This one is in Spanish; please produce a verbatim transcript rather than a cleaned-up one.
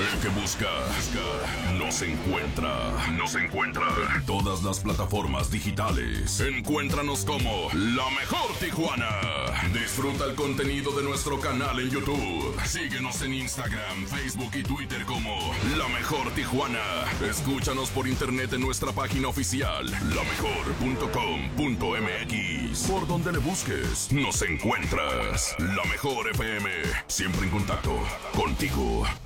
El que busca, busca, nos encuentra. Nos encuentra en todas las plataformas digitales. Encuéntranos como La Mejor Tijuana. Disfruta el contenido de nuestro canal en YouTube. Síguenos en Instagram, Facebook y Twitter como La Mejor Tijuana. Escúchanos por internet en nuestra página oficial, la mejor punto com punto m x. Por donde le busques, nos encuentras. La Mejor F M, siempre en contacto contigo.